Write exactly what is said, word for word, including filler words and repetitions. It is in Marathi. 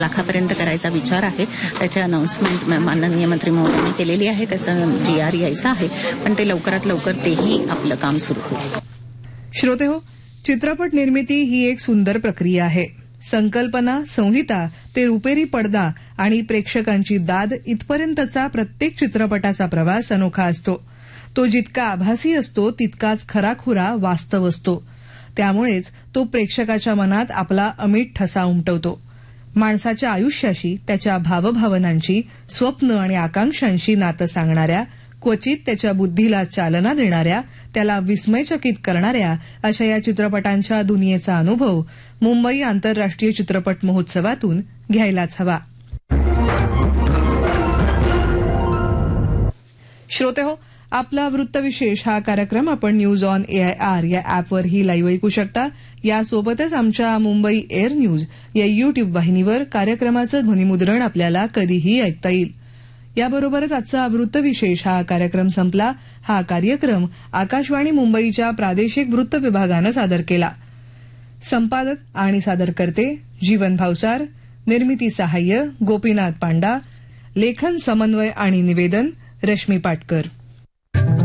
लाखापर्यंत करायचा विचार आहे. त्याचे अनाउन्समेंट माननीय मंत्री महोदयांनी केलेली आहे. त्याचं जी आर यायचं आहे, पण ते लवकरात लवकर तेही आपलं काम सुरू होईल. श्रोते हो, चित्रपट निर्मिती ही एक सुंदर प्रक्रिया आहे. संकल्पना, संहिता ते रुपेरी पडदा आणि प्रेक्षकांची दाद इथपर्यंतचा प्रत्येक चित्रपटाचा प्रवास अनोखा असतो. तो जितका आभासी असतो तितकाच खराखुरा वास्तव असतो. त्यामुळेच तो प्रेक्षकाच्या मनात आपला अमिट ठसा उमटवतो. माणसाच्या आयुष्याशी, त्याच्या भावभावनांची, स्वप्न आणि आकांक्षांशी नातं सांगणाऱ्या, क्वचित त्याच्या बुद्धीला चालना देणाऱ्या, त्याला विस्मयचकित करणाऱ्या अशा या चित्रपटांच्या दुनियेचा अनुभव मुंबई आंतरराष्ट्रीय चित्रपट महोत्सवातून घ्यायलाच हवा. श्रोते हो, आपला वृत्तविशेष हा कार्यक्रम आपण न्यूज ऑन एआयआर या ऍपवरही लाईव्ह ऐकू शकता. यासोबतच आमच्या मुंबई एअर न्यूज या युट्यूब वाहिनीवर कार्यक्रमाचं ध्वनिमुद्रण आपल्याला कधीही ऐकता येईल. याबरोबरच आजचा वृत्तविशेष हा कार्यक्रम संपला. हा कार्यक्रम आकाशवाणी मुंबईच्या प्रादेशिक वृत्त विभागानं सादर केला. संपादक आणि सादरकर्ते जीवन भावसार, निर्मिती सहाय्य गोपीनाथ पांडा, लेखन समन्वय आणि निवेदन रश्मी पाटकर.